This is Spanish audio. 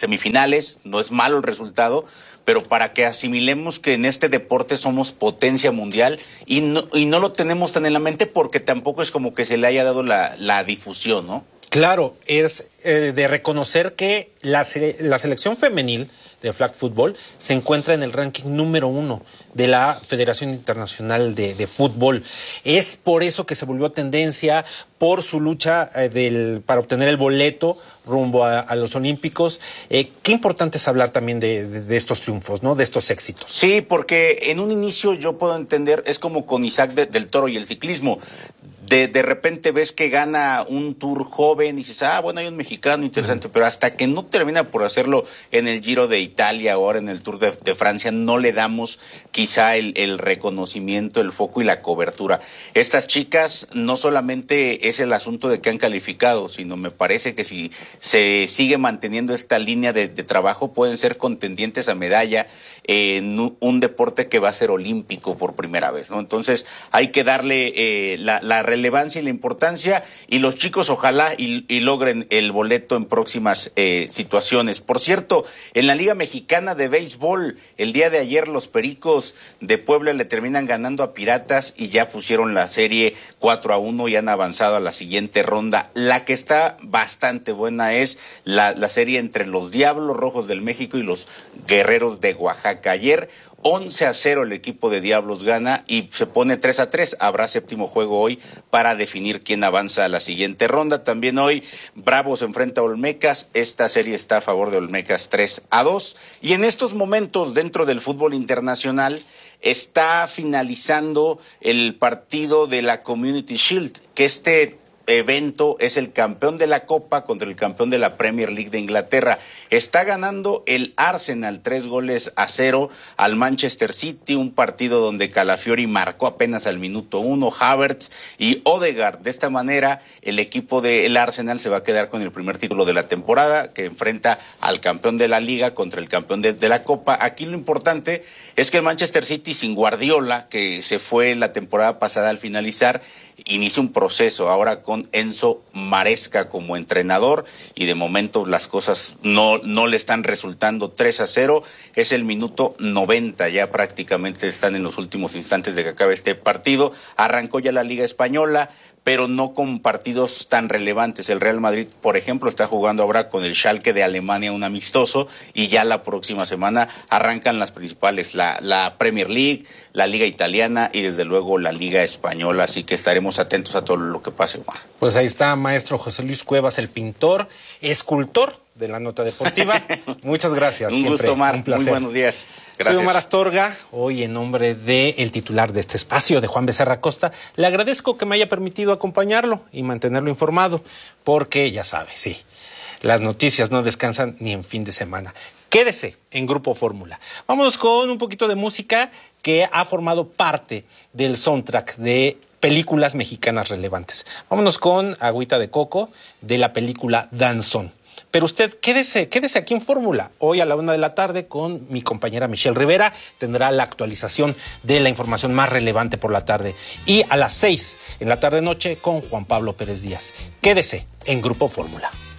semifinales, no es malo el resultado, pero para que asimilemos que en este deporte somos potencia mundial y no lo tenemos tan en la mente porque tampoco es como que se le haya dado la difusión, ¿no? Claro, es de reconocer que la selección femenil de flag football se encuentra en el ranking número 1 de la Federación Internacional de Fútbol. Es por eso que se volvió tendencia, por su lucha para obtener el boleto rumbo a los Olímpicos. Qué importante es hablar también de estos triunfos, ¿no? De estos éxitos. Sí, porque en un inicio yo puedo entender, es como con Isaac del Toro y el ciclismo. De repente ves que gana un Tour joven y dices, bueno, hay un mexicano interesante, pero hasta que no termina por hacerlo en el Giro de Italia o ahora en el Tour de Francia, no le damos quizá el reconocimiento, el foco y la cobertura. Estas chicas no solamente es el asunto de que han calificado, sino me parece que si se sigue manteniendo esta línea de trabajo, pueden ser contendientes a medalla en un deporte que va a ser olímpico por primera vez, ¿no? Entonces hay que darle la relevancia y la importancia, y los chicos ojalá y logren el boleto en próximas situaciones. Por cierto, en la Liga Mexicana de Béisbol, el día de ayer los Pericos de Puebla le terminan ganando a Piratas y ya pusieron la serie 4-1 y han avanzado a la siguiente ronda. La que está bastante buena es la serie entre los Diablos Rojos del México y los Guerreros de Oaxaca. Ayer 11-0 el equipo de Diablos gana y se pone 3-3. Habrá séptimo juego hoy para definir quién avanza a la siguiente ronda. También hoy Bravos enfrenta a Olmecas. Esta serie está a favor de Olmecas 3-2. Y en estos momentos, dentro del fútbol internacional, está finalizando el partido de la Community Shield, que este evento es el campeón de la Copa contra el campeón de la Premier League de Inglaterra. Está ganando el Arsenal 3-0 al Manchester City, un partido donde Calafiori marcó apenas al minuto 1, Havertz y Odegaard. De esta manera, el equipo del Arsenal se va a quedar con el primer título de la temporada, que enfrenta al campeón de la Liga contra el campeón de la Copa. Aquí lo importante es que el Manchester City, sin Guardiola, que se fue la temporada pasada al finalizar, inicia un proceso ahora con Enzo Maresca como entrenador, y de momento las cosas no le están resultando. 3-0, es el minuto 90, ya prácticamente están en los últimos instantes de que acabe este partido. Arrancó ya la Liga Española, pero no con partidos tan relevantes. El Real Madrid, por ejemplo, está jugando ahora con el Schalke de Alemania un amistoso, y ya la próxima semana arrancan las principales, la Premier League, la Liga Italiana y desde luego la Liga Española, así que estaremos atentos a todo lo que pase, Omar. Pues ahí está, maestro José Luis Cuevas, el pintor, escultor de la nota deportiva. Muchas gracias. Un gusto, Omar. Un placer. Muy buenos días. Gracias. Soy Omar Astorga, hoy en nombre del titular de este espacio, de Juan Becerra Costa. Le agradezco que me haya permitido acompañarlo y mantenerlo informado, porque ya sabe, sí, las noticias no descansan ni en fin de semana. Quédese en Grupo Fórmula. Vámonos con un poquito de música que ha formado parte del soundtrack de películas mexicanas relevantes. Vámonos con Agüita de Coco, de la película Danzón. Pero usted quédese aquí en Fórmula. Hoy a la 1:00 p.m. con mi compañera Michelle Rivera tendrá la actualización de la información más relevante por la tarde. Y a las 6:00 p.m. con Juan Pablo Pérez Díaz. Quédese en Grupo Fórmula.